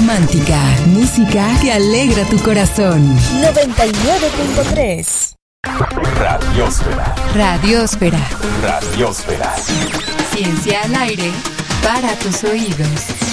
romántica, música que alegra tu corazón. 99.3 Radiósfera. Radiósfera. Radiósfera. Ciencia al aire para tus oídos.